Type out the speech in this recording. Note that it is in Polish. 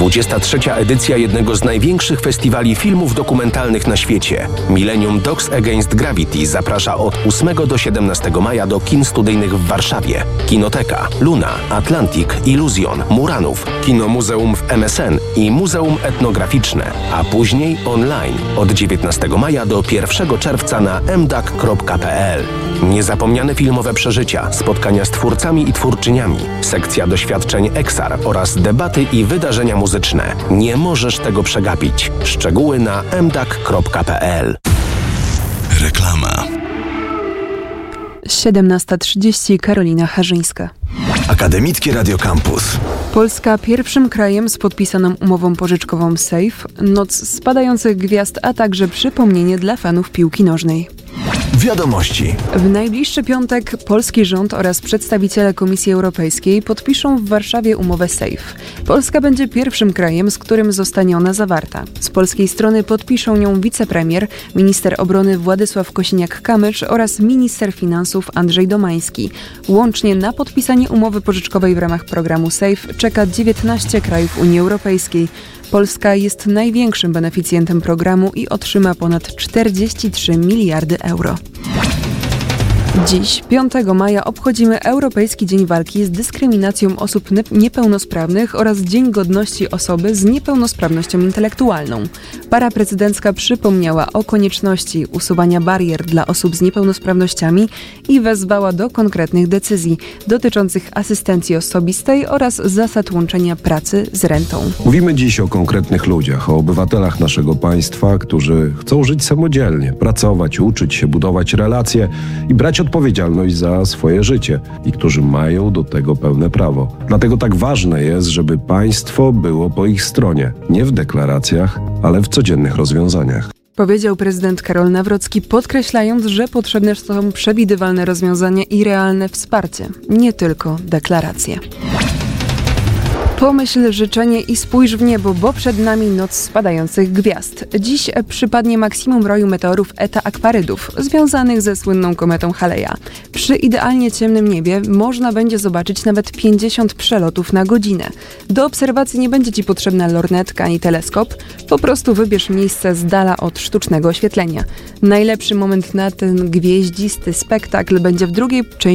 23. edycja jednego z największych festiwali filmów dokumentalnych na świecie. Millennium Dogs Against Gravity zaprasza od 8 do 17 maja do kin studyjnych w Warszawie. Kinoteka, Luna, Atlantic, Illusion, Muranów, Kino Muzeum w MSN i Muzeum Etnograficzne, a później online od 19 maja do 1 czerwca na mdak.pl. Niezapomniane filmowe przeżycia, spotkania z twórcami i twórczyniami, sekcja doświadczeń EXAR oraz debaty i wydarzenia muzyczne. Nie możesz tego przegapić. Szczegóły na mdak.pl. Reklama. 17:30. Karolina Harzyńska. Akademickie Radio Campus. Polska pierwszym krajem z podpisaną umową pożyczkową SAFE, Noc Spadających Gwiazd, a także przypomnienie dla fanów piłki nożnej. Wiadomości. W najbliższy piątek polski rząd oraz przedstawiciele Komisji Europejskiej podpiszą w Warszawie umowę SAFE. Polska będzie pierwszym krajem, z którym zostanie ona zawarta. Z polskiej strony podpiszą ją wicepremier, minister obrony Władysław Kosiniak-Kamysz oraz minister finansów Andrzej Domański. Łącznie na podpisanie umowy pożyczkowej w ramach programu SAFE czeka 19 krajów Unii Europejskiej. Polska jest największym beneficjentem programu i otrzyma ponad 43 miliardy euro. Dziś, 5 maja, obchodzimy Europejski Dzień Walki z Dyskryminacją Osób Niepełnosprawnych oraz Dzień Godności Osoby z Niepełnosprawnością Intelektualną. Para prezydencka przypomniała o konieczności usuwania barier dla osób z niepełnosprawnościami i wezwała do konkretnych decyzji dotyczących asystencji osobistej oraz zasad łączenia pracy z rentą. Mówimy dziś o konkretnych ludziach, o obywatelach naszego państwa, którzy chcą żyć samodzielnie, pracować, uczyć się, budować relacje i brać odpowiedzialność za swoje życie i którzy mają do tego pełne prawo. Dlatego tak ważne jest, żeby państwo było po ich stronie, nie w deklaracjach, ale w codziennych rozwiązaniach. Powiedział prezydent Karol Nawrocki, podkreślając, że potrzebne są przewidywalne rozwiązania i realne wsparcie, nie tylko deklaracje. Pomyśl życzenie i spójrz w niebo, bo przed nami Noc Spadających Gwiazd. Dziś przypadnie maksimum roju meteorów Eta Aquarydów, związanych ze słynną kometą Haleja. Przy idealnie ciemnym niebie można będzie zobaczyć nawet 50 przelotów na godzinę. Do obserwacji nie będzie Ci potrzebna lornetka ani teleskop, po prostu wybierz miejsce z dala od sztucznego oświetlenia. Najlepszy moment na ten gwieździsty spektakl będzie w drugiej części